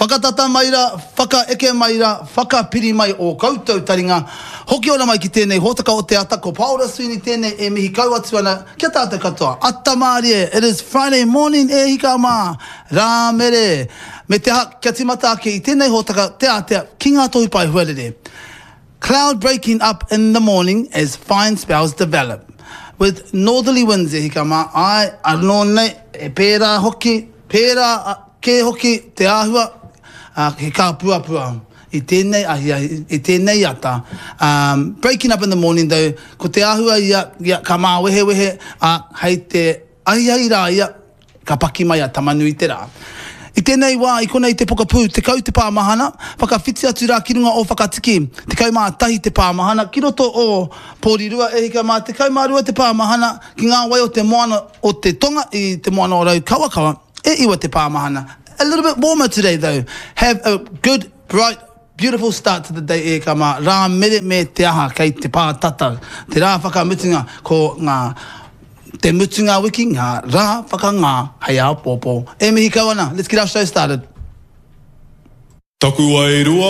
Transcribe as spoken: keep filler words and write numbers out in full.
Whakatata maira, whaka eke maira, whaka piri mai o koutou taringa. Hoki ora mai ki tēnei hōtaka o te ata, ko Paora Sweeney tēnei e mihi kau atu ana. Kia tātou katoa, ata mārie, it is Friday morning e hika mā. Rā mere, me te ha, kia timata ake i tēnei hōtaka, te atea, ki ngā tohu pai huarere. Cloud breaking up in the morning as fine spells develop. With northerly winds e hika mā, ai, anō nei, e pērā hoki, pērā ke hoki te āhua, Uh, he ka pua pua i tēnei ahia, i tēnei ata. Um, breaking up in the morning though, ko te āhua ia, ia ka mā wehe wehe, uh, hei te ahia i rā ia, ka paki mai a tamanui te rā. I tēnei wā, i konei te pokapū, te kau te pāmahana, whakawhiti atu rā ki runga o whakatiki, te kau mā tahi te pāmahana, ki roto o pōrirua e hika mā, te kau mā rua te pāmahana, ki ngā wai o te moana o te tonga, i te moana o rau kawakawa, e iwa te pāmahana. A little bit warmer today though. Have a good, bright, beautiful start to the day e kama. Rā mere me te aha kei te pātata. Te rā whakamutunga ko ngā te mutunga wiki, ngā rā whakangā hei a pōpō. E mihi kawana, let's get our show started. Taku ai rua.